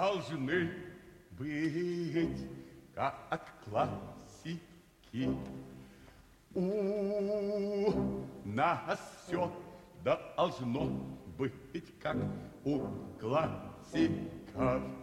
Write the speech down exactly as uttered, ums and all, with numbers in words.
должны быть как классики. У нас все должно быть как у классиков.